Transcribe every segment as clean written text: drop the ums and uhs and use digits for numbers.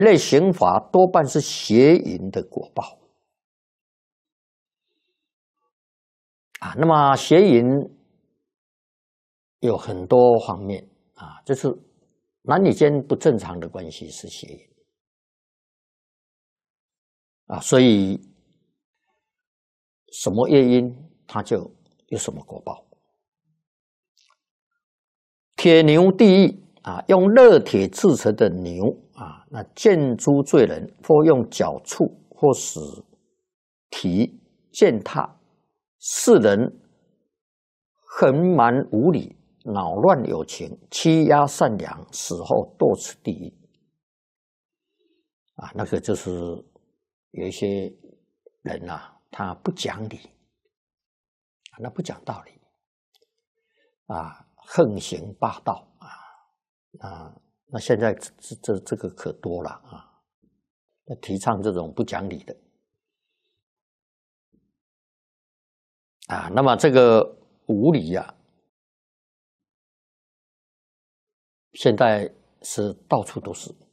类刑罚多半是邪淫的果报啊。那么邪淫有很多方面啊，就是男女间不正常的关系是邪淫啊，所以什么业因，它就有什么果报。铁牛地狱啊，用热铁制成的牛啊，那见诸罪人，或用脚触，或使蹄践踏，世人横蛮无理，恼乱有情，欺压善良，死后堕此地狱啊。那个就是有一些人啊，他不讲理，那不讲道理啊，横行霸道啊，那现在这个可多了啊，提倡这种不讲理的啊。那么这个无理啊，现在是到处都是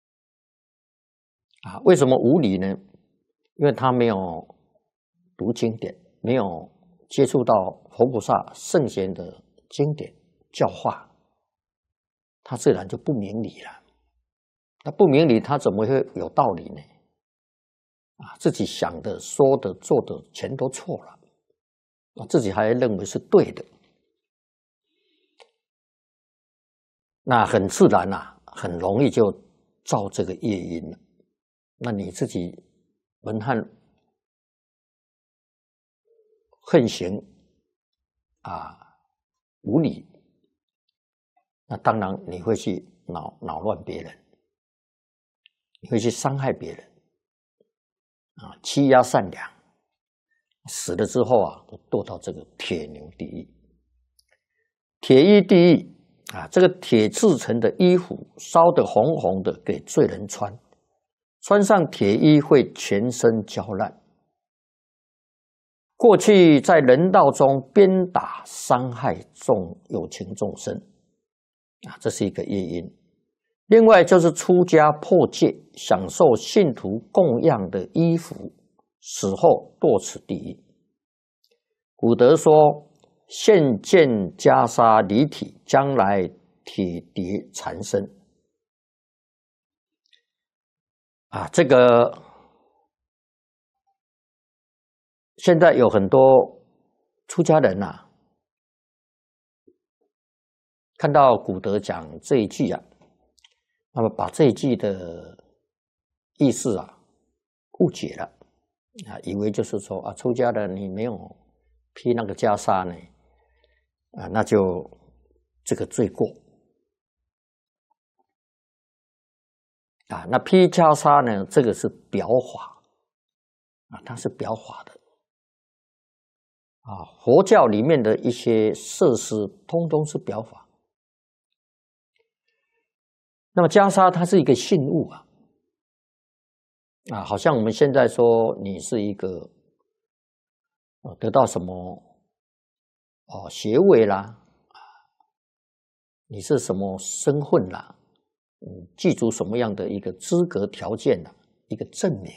啊。为什么无理呢？因为他没有读经典，没有接触到佛菩萨圣贤的经典教化，他自然就不明理了。他不明理，他怎么会有道理呢？啊，自己想的、说的、做的全都错了，啊，自己还认为是对的，那很自然啊，很容易就造这个业因了。那你自己文汉横行啊，无理，那当然你会去恼乱别人，你会去伤害别人啊，欺压善良，死了之后啊，都堕到这个铁牛地狱。铁衣地狱啊，这个铁制成的衣服烧得红红的给罪人穿，穿上铁衣会全身焦烂。过去在人道中鞭打伤害有情众生啊，这是一个业因。另外就是出家破戒，享受信徒供养的衣服，死后堕此地狱。古德说：“现见袈裟离体，将来铁碟缠身。”啊，这个现在有很多出家人啊，看到古德讲这一句啊，那么把这一句的意思啊误解了啊，以为就是说啊，出家人你没有披那个袈裟呢，啊，那就这个罪过啊。那披袈裟呢，这个是表法啊，它是表法的啊。佛教里面的一些设施，通通是表法。那么袈裟它是一个信物啊，好像我们现在说你是一个得到什么学位啦，你是什么身份啦，具足什么样的一个资格条件啦，一个证明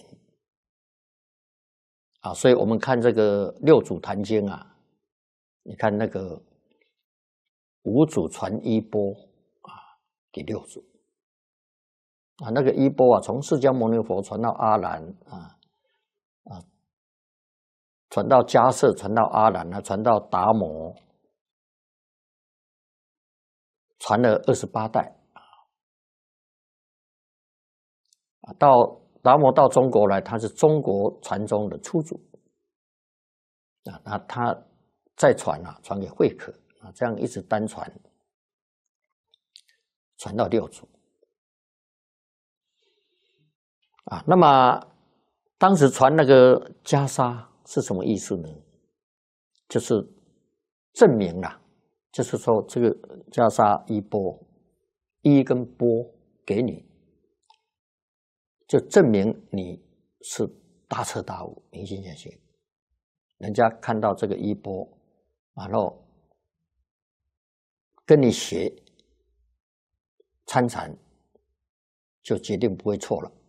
啊。所以我们看这个六祖坛经啊，你看那个五祖传衣钵啊给六祖啊，那个衣钵啊，从释迦牟尼佛传到阿难传到迦叶，传到阿难啊，传到达摩，传了28代啊。到达摩到中国来，他是中国禅宗的初祖啊。那他再传啊，传给慧可啊，这样一直单传，传到六祖啊。那么当时传那个袈裟是什么意思呢？就是证明啦，就是说这个袈裟衣钵，衣跟钵给你，就证明你是大彻大悟、明心见性。人家看到这个衣钵，然后跟你学参禅， 就决定不会错了。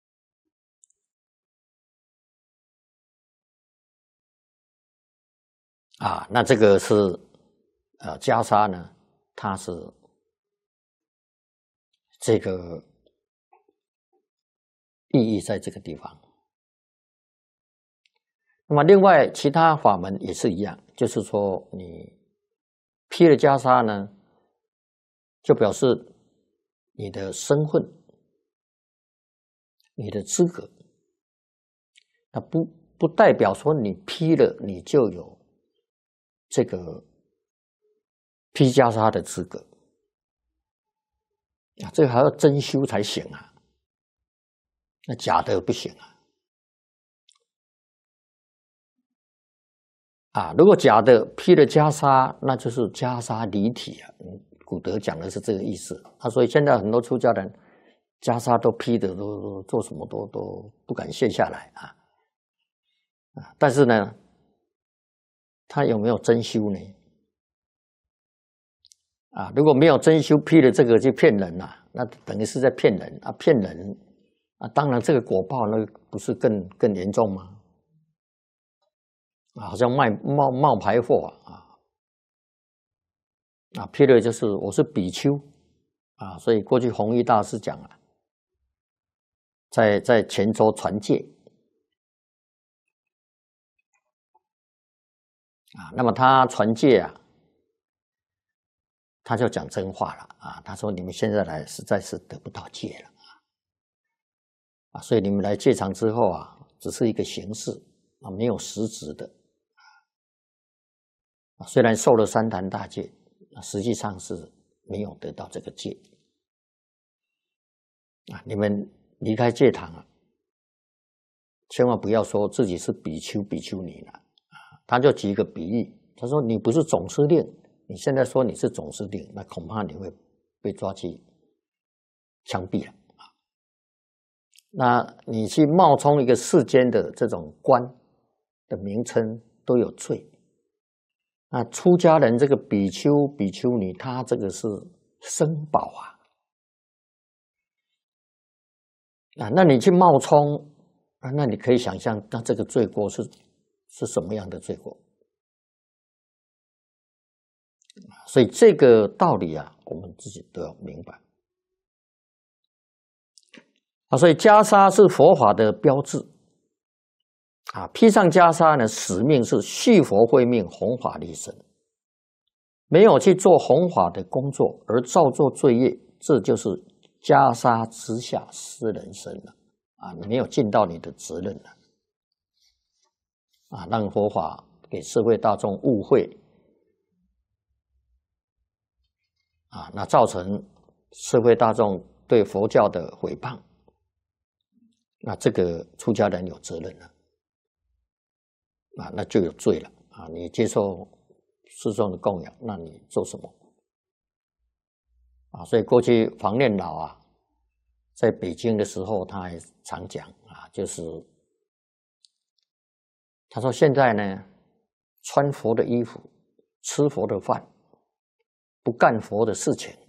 那这个是袈裟呢，它是这个意义在这个地方。那么另外其他法门也是一样，就是说你披了袈裟呢，就表示你的身份、你的资格，那不代表说你披了你就有这个披袈裟的资格这个还要真修才行那假的不行如果假的披了袈裟，那就是袈裟离体古德讲的是这个意思所以现在很多出家人袈裟都披的都做什么都不敢卸下来但是呢，他有没有真修呢？如果没有真修，披了这个就骗人那等于是在骗人骗人当然这个果报那不是更严重吗？好像冒牌货披了就是我是比丘所以过去弘一大师讲在泉州传戒那么他传戒他就讲真话了他说你们现在来实在是得不到戒了所以你们来戒场之后只是一个形式没有实质的虽然受了三坛大戒实际上是没有得到这个戒你们离开戒堂千万不要说自己是比丘比丘尼了他就举一个比喻，他说你不是总司令，你现在说你是总司令，那恐怕你会被抓去枪毙了那你去冒充一个世间的这种官的名称都有罪那出家人这个比丘比丘尼，他这个是僧宝那你去冒充那你可以想象那这个罪过是什么样的罪过所以这个道理我们自己都要明白所以袈裟是佛法的标志披上袈裟呢，使命是续佛慧命，弘法利生。没有去做弘法的工作而造作罪业，这就是袈裟之下失人身了你没有尽到你的责任了让佛法给社会大众误会那造成社会大众对佛教的诽谤，那这个出家人有责任了那就有罪了你接受师众的供养，那你做什么所以过去黄念老在北京的时候他还常讲就是他说现在呢穿佛的衣服，吃佛的饭，不干佛的事情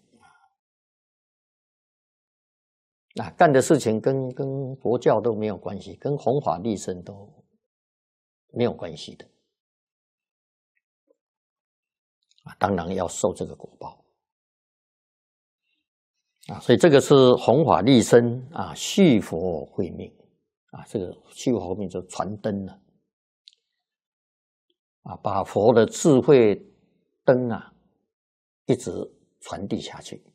干的事情跟佛教都没有关系，跟弘法利生都没有关系的当然要受这个果报所以这个是弘法利生续佛慧命这个续佛慧命就传灯了把佛的智慧灯一直传递下去。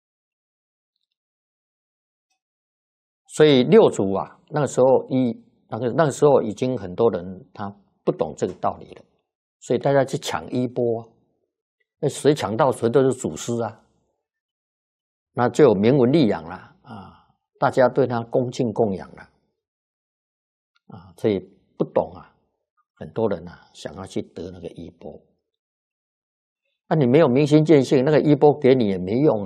所以六祖那个时候已经很多人他不懂这个道理了，所以大家去抢衣钵那谁抢到谁都是祖师那就有名闻利养了大家对他恭敬供养了所以不懂很多人想要去得那个衣钵你没有明心见性，那个衣钵给你也没用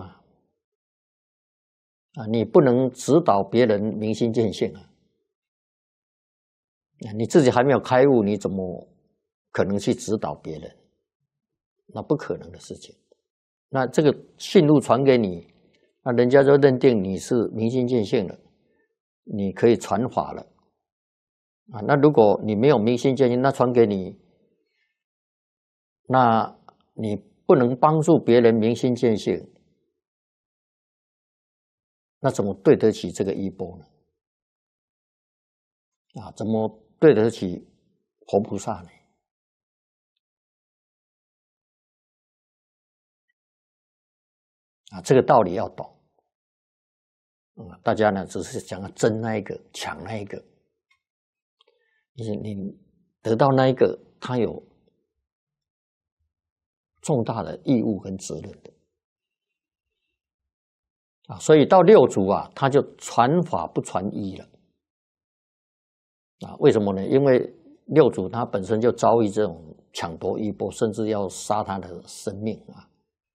你不能指导别人明心见性你自己还没有开悟，你怎么可能去指导别人？那不可能的事情。那这个信路传给你， 那人家就认定你是明心见性了，你可以传法了啊。那如果你没有明心见性，那传给你，那你不能帮助别人明心见性，那怎么对得起这个衣钵呢？啊，怎么对得起活菩萨呢？啊，这个道理要懂。大家呢只是想要争那一个，抢那一个。你得到那一个，他有重大的义务跟责任的啊，所以到六祖啊，他就传法不传衣了啊。为什么呢？因为六祖他本身就遭遇这种抢夺衣钵，甚至要杀他的生命啊。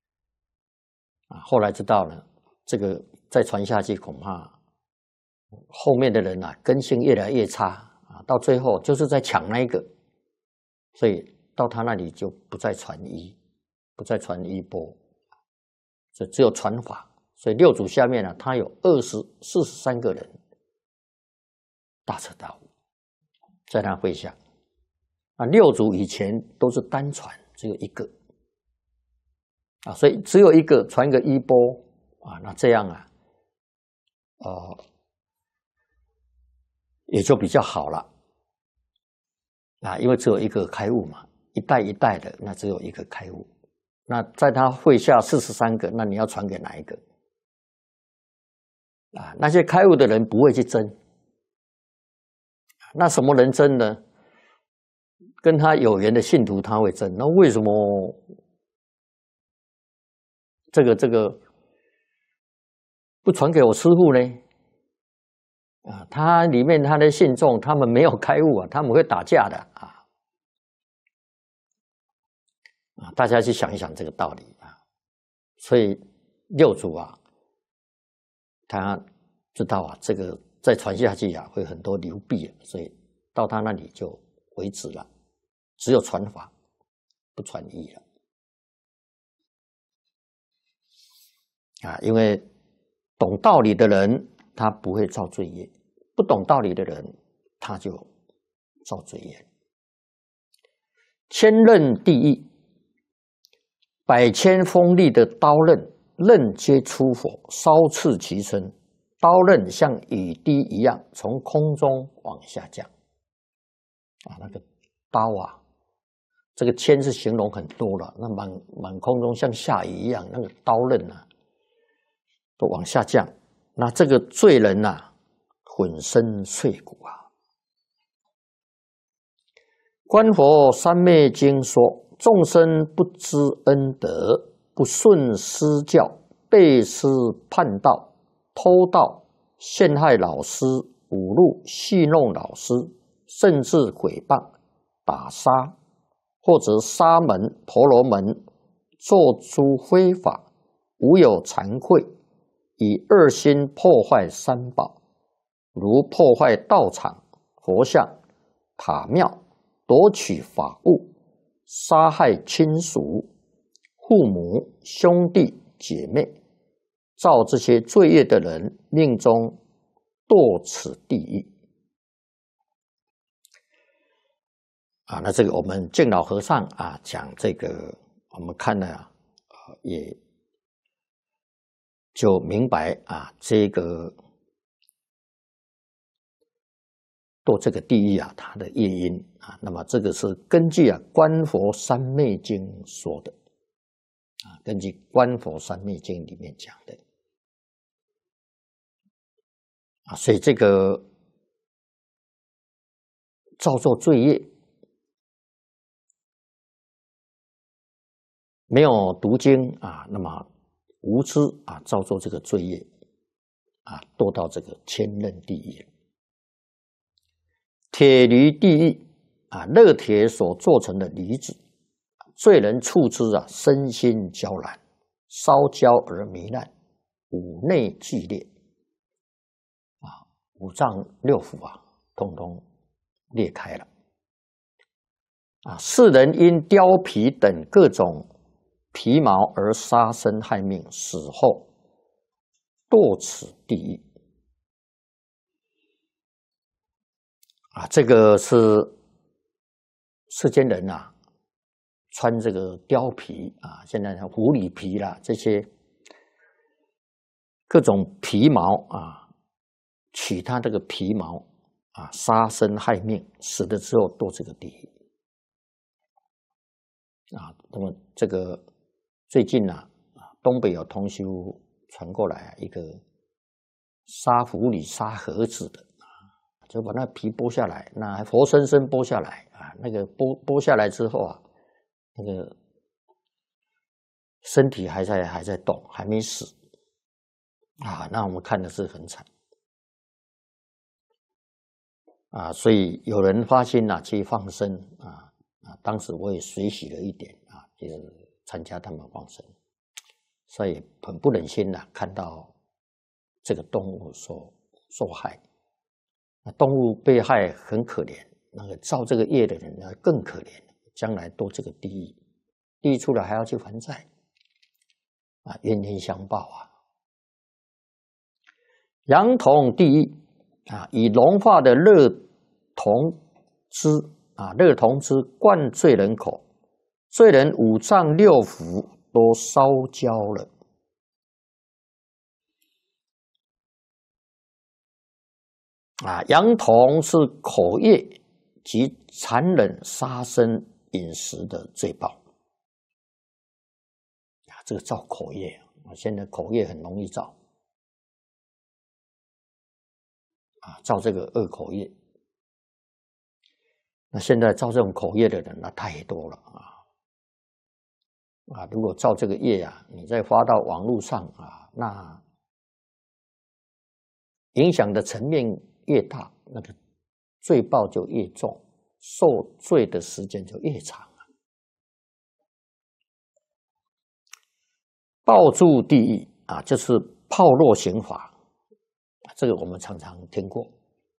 后来知道了，这个再传下去，恐怕后面的人啊，根性越来越差啊，到最后就是在抢那一个，所以到他那里就不再传衣，不再传衣钵，所以只有传法。所以六祖下面呢，他有43个人大彻大悟，在他会下。六祖以前都是单传，只有一个啊，所以只有一个传一个衣钵啊，那这样啊，也就比较好了啊，因为只有一个开悟嘛，一代一代的，那只有一个开悟。那在他会下43个，那你要传给哪一个？啊，那些开悟的人不会去争，那什么人争呢？跟他有缘的信徒他会争。那为什么这个不传给我师父呢？啊，他里面他的信众他们没有开悟啊，他们会打架的啊。大家去想一想这个道理啊。所以六祖啊，他知道啊，这个再传下去啊，会很多流弊啊，所以到他那里就为止了，只有传法，不传义了。啊，因为懂道理的人他不会造罪业，不懂道理的人他就造罪业。千刃地狱，100千锋利的刀刃，刃皆出火，烧刺其身。刀刃像雨滴一样从空中往下降。啊，那个刀啊，这个千是形容很多了，那满空中像下雨一样，那个刀刃啊，都往下降。那这个罪人啊，浑身碎骨啊。观佛三昧经说，众生不知恩德，不顺师教，背师叛道，偷盗，陷害老师，侮辱戏弄老师，甚至诽谤、打杀，或者沙门、婆罗门做诸非法，无有惭愧，以恶心破坏三宝，如破坏道场、佛像、塔庙，夺取法物，杀害亲属、父母、兄弟姐妹，造这些罪业的人，命中堕此地狱。啊，那这个我们净老和尚啊讲这个，我们看了也就明白啊，这个堕这个地狱啊，它的业因啊，那么这个是根据《观佛三昧经》说的啊，根据《观佛三昧经》里面讲的啊，所以这个造作罪业，没有读经啊，那么无知啊，造作这个罪业啊，堕到这个千仞地狱。铁驴地狱啊，热铁所做成的驴子，罪人触之啊，身心焦然，烧焦而糜烂，五内俱裂啊，五脏六腑啊，通通裂开了啊！世人因貂皮等各种皮毛而杀生害命，死后堕此地狱。这个是世间人穿这个貂皮现在像狐狸皮啦，这些各种皮毛取它这个皮毛杀生害命，死了之后堕这个地狱那么这个最近东北有同修传过来一个杀狐狸杀猴子的就把那皮剥下来，那还活生生剥下来那个剥下来之后那个身体还在动，还没死那我们看的是很惨所以有人发心去放生当时我也随喜了一点就是参加他们放生，所以很不忍心看到这个动物受害。动物被害很可怜，那个造这个业的人更可怜，将来堕这个地狱，地狱出来还要去还债冤冤相报阳童地狱以龙化的热铜汁灌罪人口，罪人五脏六腑都烧焦了。阳童是口业及残忍杀生饮食的罪报这个造口业现在口业很容易造造这个恶口业。那现在造这种口业的人太多了如果造这个业你再发到网络上那影响的层面越大，那个罪报就越重，受罪的时间就越长报住地狱就是炮烙刑法这个我们常常听过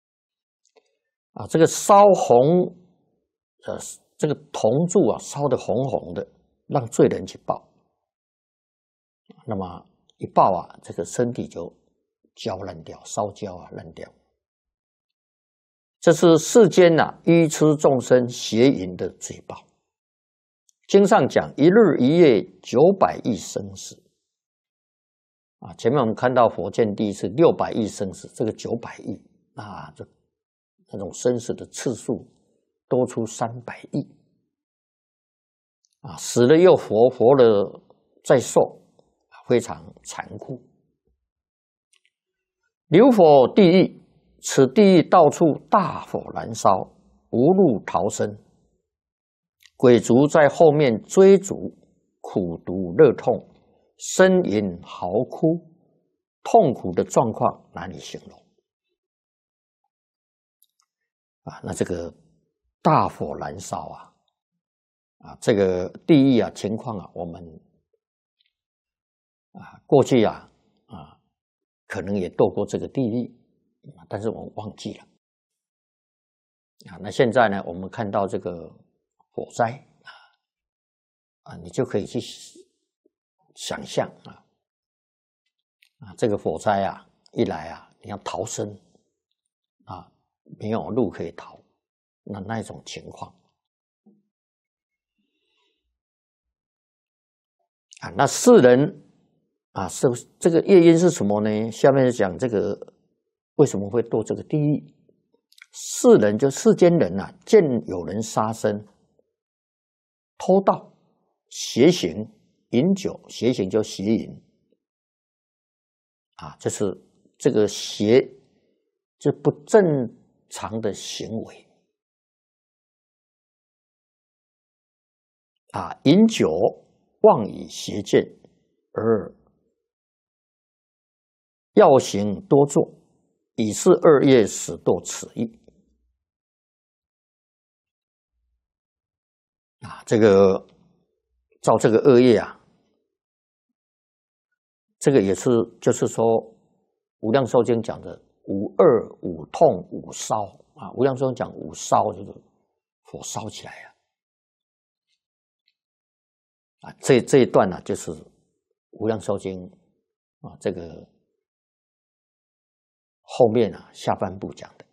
这个烧红这个铜柱烧得红红的，让罪人去报，那么一报这个身体就焦烂掉，烧焦烂掉。这是世间愚痴众生邪淫的罪报。经上讲一日一夜900亿生死前面我们看到佛见地是600亿生死，这个900亿这那种生死的次数多出300亿死了又活，活了再受，非常残酷。流火地狱，此地狱到处大火燃烧，无路逃生，鬼卒在后面追逐，苦毒热痛，呻吟嚎哭，痛苦的状况难以形容那这个大火燃烧这个地狱情况我们过去可能也堕过这个地狱但是我们忘记了那现在呢我们看到这个火灾你就可以去想象这个火灾一来你要逃生没有路可以逃，那一种情况那世人是这个业因是什么呢？下面讲这个为什么会堕这个地狱。世人就世间人见有人杀生、偷盗、邪行、饮酒，邪行就邪淫就是这个邪就不正常的行为饮酒妄以邪见而药行多作，以是恶业使堕此狱这个造这个恶业这个也是就是说无量寿经讲的五恶、五痛、五烧无量寿经讲五烧就是火烧起来这一段就是无量寿经这个后面下半部讲的。